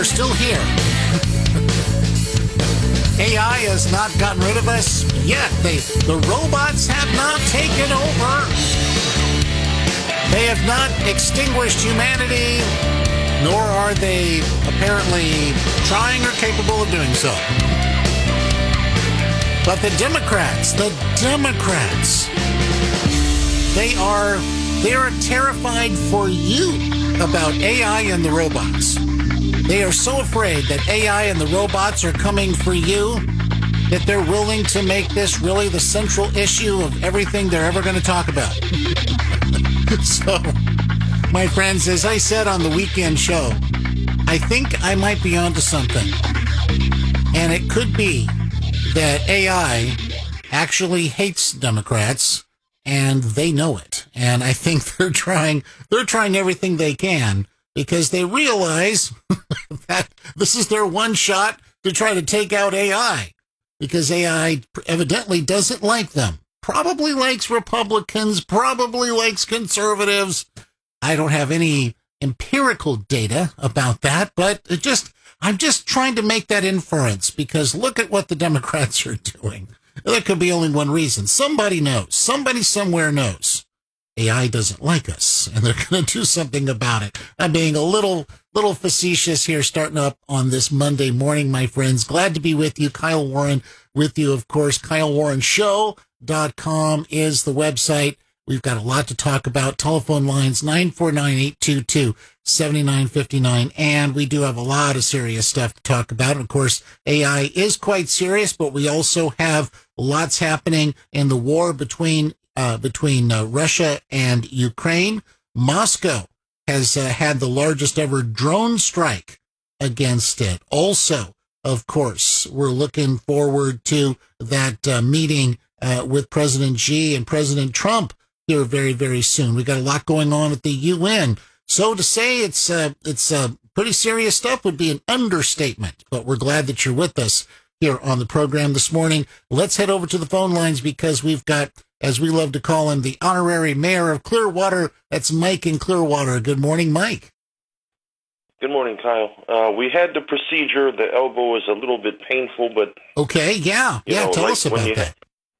we're still here. AI has not gotten rid of us yet. The robots have not taken over. They have not extinguished humanity, nor are they apparently trying or capable of doing so. But the Democrats, they are terrified for you about AI and the robots. They are so afraid that AI and the robots are coming for you that they're willing to make this really the central issue of everything they're ever going to talk about. So, my friends, as I said on the weekend show, I think I might be onto something. And it could be that AI actually hates Democrats, and they know it. And I think they're trying everything they can because they realize that this is their one shot to try to take out AI, because AI evidently doesn't like them. Probably likes Republicans, probably likes conservatives. I don't have any empirical data about that, but I'm just trying to make that inference, because look at what the Democrats are doing. There could be only one reason. Somebody knows. Somebody somewhere knows. AI doesn't like us, and they're going to do something about it. I'm being a little facetious here, starting up on this Monday morning, my friends. Glad to be with you. Kyle Warren with you, of course. KyleWarrenShow.com is the website. We've got a lot to talk about. Telephone lines 949-822-7959. And we do have a lot of serious stuff to talk about. Of course, AI is quite serious, but we also have lots happening in the war between Russia and Ukraine. Moscow has had the largest ever drone strike against it. Also, of course, we're looking forward to that meeting with President Xi and President Trump here very, very soon. We got a lot going on at the UN. So to say it's pretty serious stuff would be an understatement, but we're glad that you're with us here on the program this morning. Let's head over to the phone lines, because we've got, as we love to call him, the honorary mayor of Clearwater. That's Mike in Clearwater. Good morning, Mike. Good morning, Kyle. We had the procedure. The elbow was a little bit painful, but... Okay, yeah. Tell us about that.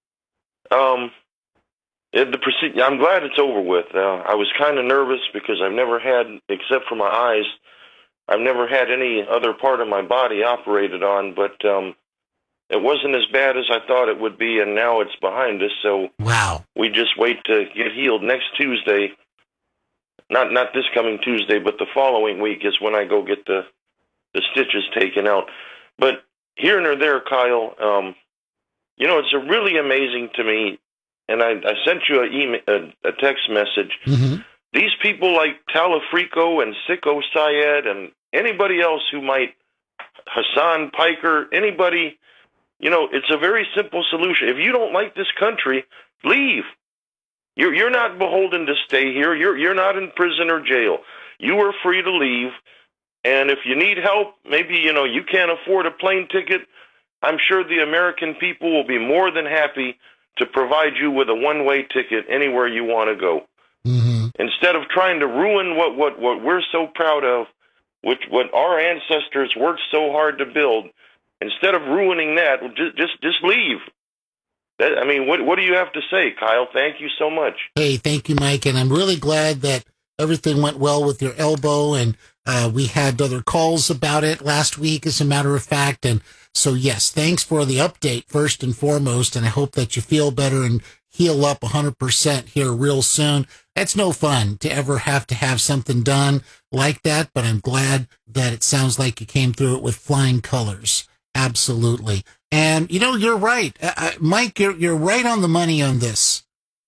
The procedure, I'm glad it's over with. I was kind of nervous because I've never had, except for my eyes, I've never had any other part of my body operated on, but it wasn't as bad as I thought it would be, and now it's behind us, so wow. We just wait to get healed. Next Tuesday, not this coming Tuesday, but the following week is when I go get the stitches taken out. But here and there, Kyle, it's really amazing to me, and I sent you a text message. Mm-hmm. These people like Talafrico and Sicko Syed and anybody else who might, Hassan Piker, anybody, it's a very simple solution. If you don't like this country, leave. You're not beholden to stay here. You're not in prison or jail. You are free to leave. And if you need help, maybe, you can't afford a plane ticket, I'm sure the American people will be more than happy to provide you with a one-way ticket anywhere you want to go. Mm-hmm. Instead of trying to ruin what we're so proud of, what our ancestors worked so hard to build, instead of ruining that, just leave. What do you have to say, Kyle? Thank you so much. Hey, thank you, Mike. And I'm really glad that everything went well with your elbow. And we had other calls about it last week, as a matter of fact. And so, yes, thanks for the update, first and foremost. And I hope that you feel better and heal up 100% here real soon. It's no fun to ever have to have something done like that, but I'm glad that it sounds like you came through it with flying colors. Absolutely. And, you're right. Mike, you're right on the money on this.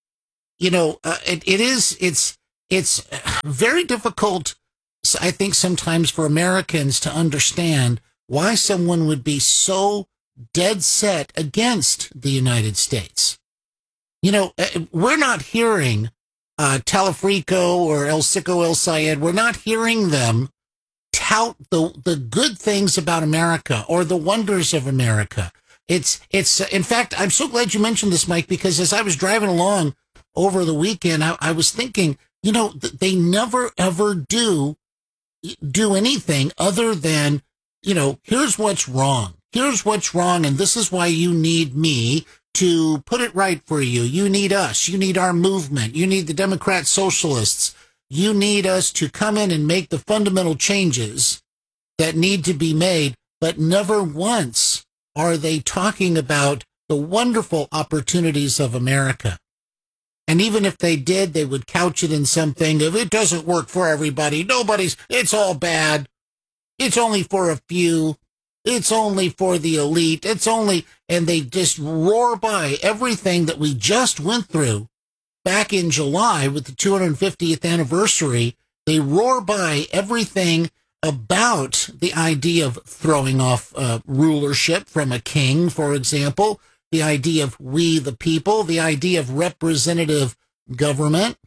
It's very difficult, I think, sometimes for Americans to understand why someone would be so dead set against the United States. We're not hearing Talafrico or El Sicko El Syed. We're not hearing them tout the good things about America or the wonders of America. It's in fact, I'm so glad you mentioned this, Mike, because as I was driving along over the weekend, I was thinking, they never ever do do anything other than, here's what's wrong. Here's what's wrong, and this is why you need me to put it right for you. You need us. You need our movement. You need the Democrat Socialists. You need us to come in and make the fundamental changes that need to be made, but never once are they talking about the wonderful opportunities of America. And even if they did, they would couch it in something of, it doesn't work for everybody. It's all bad. It's only for a few. It's only for the elite. And they just roar by everything that we just went through back in July with the 250th anniversary. They roar by everything about the idea of throwing off rulership from a king, for example, the idea of we the people, the idea of representative government.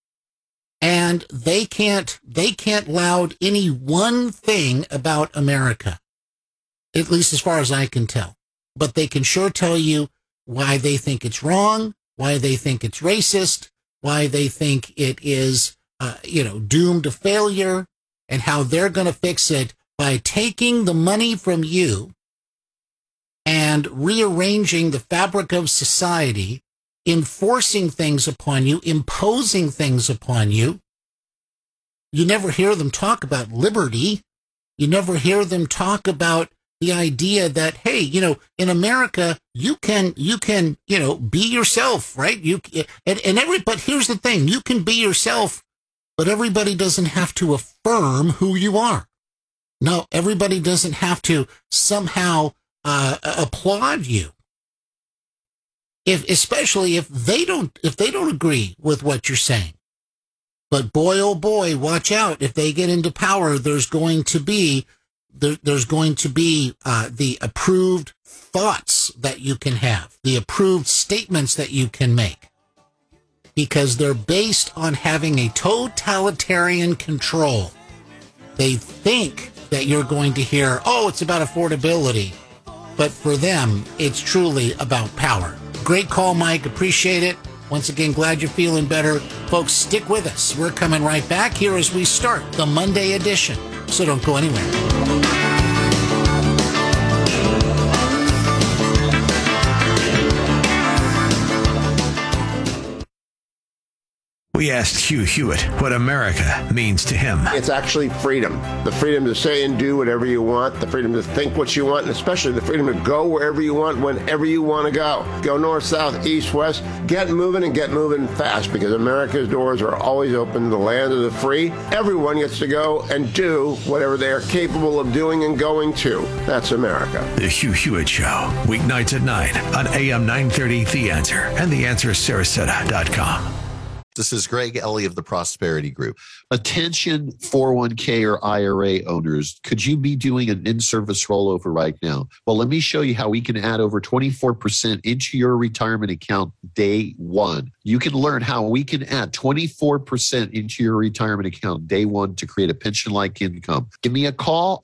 And they can't laud any one thing about America, at least as far as I can tell. But they can sure tell you why they think it's wrong, why they think it's racist, why they think it is, doomed to failure, and how they're going to fix it by taking the money from you and rearranging the fabric of society, enforcing things upon you, imposing things upon you. You never hear them talk about liberty. You never hear them talk about the idea that, hey, in America, you can, be yourself, right? But here's the thing, you can be yourself, but everybody doesn't have to affirm who you are. No, everybody doesn't have to somehow applaud you. Especially if they don't agree with what you're saying. But boy, oh boy, watch out. If they get into power, there's going to be the approved thoughts that you can have, the approved statements that you can make, because they're based on having a totalitarian control. They think that you're going to hear, oh, it's about affordability. But for them, it's truly about power. Great call, Mike. Appreciate it. Once again, glad you're feeling better. Folks, stick with us. We're coming right back here as we start the Monday edition. So don't go anywhere. We asked Hugh Hewitt what America means to him. It's actually freedom. The freedom to say and do whatever you want, the freedom to think what you want, and especially the freedom to go wherever you want, whenever you want to go. Go north, south, east, west. Get moving and get moving fast, because America's doors are always open. The land of the free. Everyone gets to go and do whatever they are capable of doing and going to. That's America. The Hugh Hewitt Show, weeknights at 9 on AM 930 The Answer and TheAnswerSarasota.com. This is Greg Ellie of the Prosperity Group. Attention 401k or IRA owners, could you be doing an in-service rollover right now? Well, let me show you how we can add over 24% into your retirement account day one. You can learn how we can add 24% into your retirement account day one to create a pension-like income. Give me a call.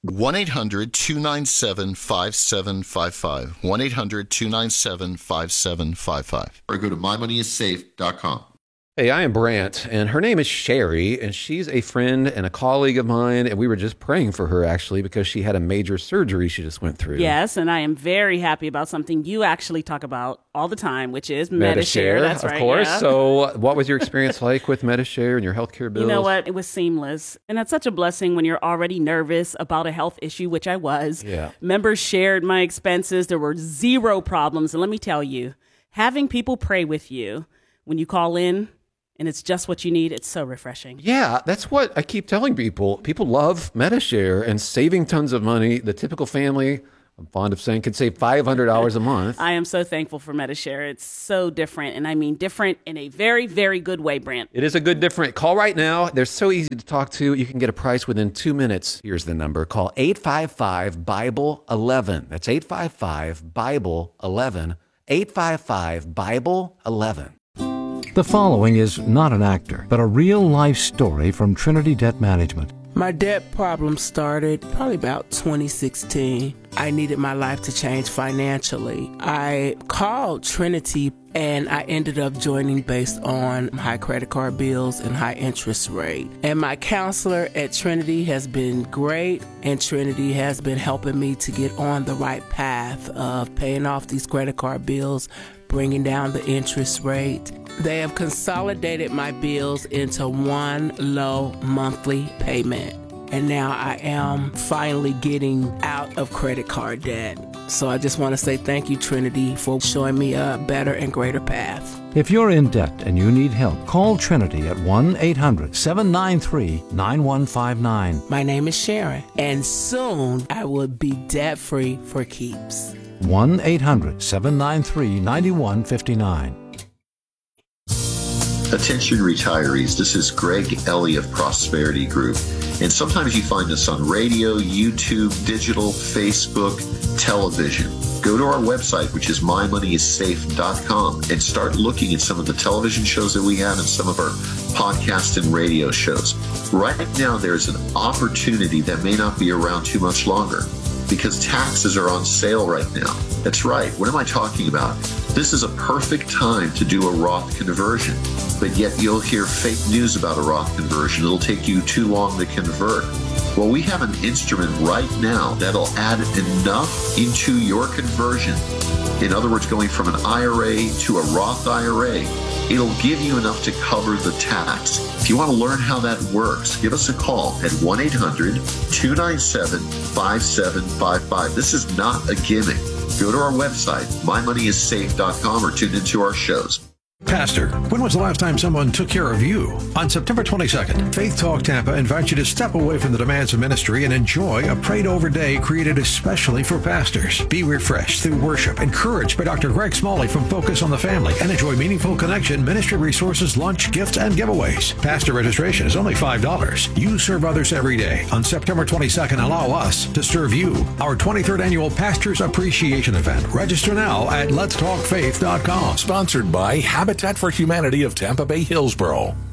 1-800-297-5755. 1-800-297-5755. Or go to mymoneyissafe.com. Hey, I am Brant, and her name is Sherry, and she's a friend and a colleague of mine, and we were just praying for her, actually, because she had a major surgery she just went through. Yes, and I am very happy about something you actually talk about all the time, which is Medi-Share. That's right, of course. Yeah. So what was your experience like with Medi-Share and your healthcare bills? You know what? It was seamless, and that's such a blessing when you're already nervous about a health issue, which I was. Yeah. Members shared my expenses. There were zero problems, and let me tell you, having people pray with you when you call in, and it's just what you need, it's so refreshing. Yeah, that's what I keep telling people. People love Medi-Share and saving tons of money. The typical family, I'm fond of saying, could save $500 a month. I am so thankful for Medi-Share. It's so different, and I mean different in a very, very good way, Brant. It is a good different. Call right now. They're so easy to talk to. You can get a price within 2 minutes. Here's the number. Call 855-BIBLE-11. That's 855-BIBLE-11. 855-BIBLE-11. The following is not an actor, but a real-life story from Trinity Debt Management. My debt problem started probably about 2016. I needed my life to change financially. I called Trinity and I ended up joining based on high credit card bills and high interest rate. And my counselor at Trinity has been great, and Trinity has been helping me to get on the right path of paying off these credit card bills, bringing down the interest rate. They have consolidated my bills into one low monthly payment. And now I am finally getting out of credit card debt. So I just want to say thank you, Trinity, for showing me a better and greater path. If you're in debt and you need help, call Trinity at 1-800-793-9159. My name is Sharon, and soon I will be debt-free for keeps. 1-800-793-9159. Attention retirees, this is Greg Ellie of Prosperity Group. And sometimes you find us on radio, YouTube, digital, Facebook, television. Go to our website, which is mymoneyissafe.com, and start looking at some of the television shows that we have and some of our podcast and radio shows. Right now, there's an opportunity that may not be around too much longer because taxes are on sale right now. That's right. What am I talking about? This is a perfect time to do a Roth conversion, but yet you'll hear fake news about a Roth conversion. It'll take you too long to convert. Well, we have an instrument right now that'll add enough into your conversion. In other words, going from an IRA to a Roth IRA, it'll give you enough to cover the tax. If you want to learn how that works, give us a call at 1-800-297-5755. This is not a gimmick. Go to our website, mymoneyissafe.com, or tune into our shows. Pastor, when was the last time someone took care of you? On September 22nd, Faith Talk Tampa invites you to step away from the demands of ministry and enjoy a prayed-over day created especially for pastors. Be refreshed through worship, encouraged by Dr. Greg Smalley from Focus on the Family, and enjoy meaningful connection, ministry resources, lunch, gifts, and giveaways. Pastor registration is only $5. You serve others every day. On September 22nd, allow us to serve you. Our 23rd annual Pastors Appreciation Event. Register now at letstalkfaith.com. Sponsored by Habitat for Humanity of Tampa Bay, Hillsborough.